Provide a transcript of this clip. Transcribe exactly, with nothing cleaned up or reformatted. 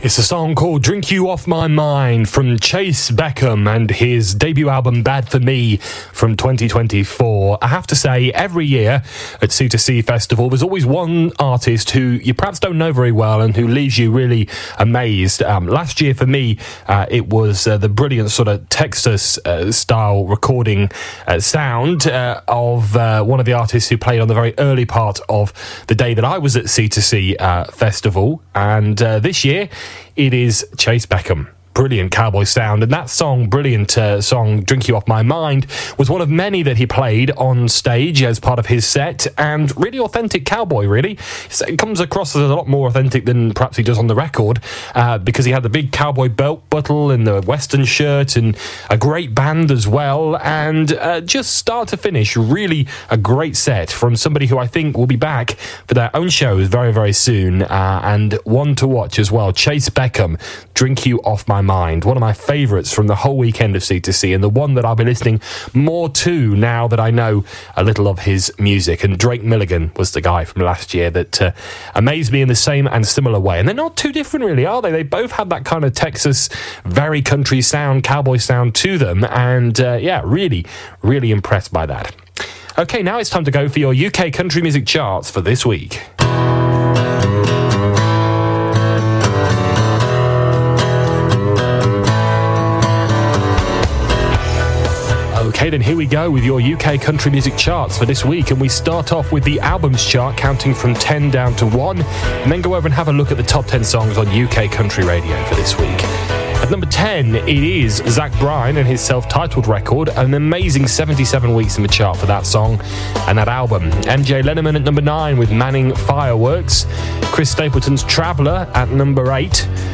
It's a song called Drink You Off My Mind from Chase Beckham and his debut album Bad For Me from twenty twenty-four. I have to say, every year at C two C Festival, there's always one artist who you perhaps don't know very well and who leaves you really amazed. Um, last year for me, uh, it was uh, the brilliant sort of Texas-style uh, recording uh, sound uh, of uh, one of the artists who played on the very early part of the day that I was at C two C uh, Festival. And uh, this year, it is Chase Beckham. Brilliant cowboy sound, and that song, brilliant uh, song, Drink You Off My Mind, was one of many that he played on stage as part of his set, and really authentic cowboy, really. It comes across as a lot more authentic than perhaps he does on the record, uh, because he had the big cowboy belt buckle and the western shirt and a great band as well, and uh, just start to finish, really a great set from somebody who I think will be back for their own shows very, very soon, uh, and one to watch as well, Chase Beckham, Drink You Off My Mind, one of my favourites from the whole weekend of C two C, and the one that I'll be listening more to now that I know a little of his music. And Drake Milligan was the guy from last year that uh, amazed me in the same and similar way. And they're not too different, really, are they? They both have that kind of Texas, very country sound, cowboy sound to them, and uh, yeah, really, really impressed by that. Okay, now it's time to go for your U K country music charts for this week. Okay, then here we go with your U K country music charts for this week, and we start off with the albums chart, counting from ten down to one, and then go over and have a look at the top ten songs on U K country radio for this week. At number ten, it is Zach Bryan and his self-titled record, an amazing seventy-seven weeks in the chart for that song and that album. M J Lennon at number nine with Manning Fireworks, Chris Stapleton's Traveller at number eight,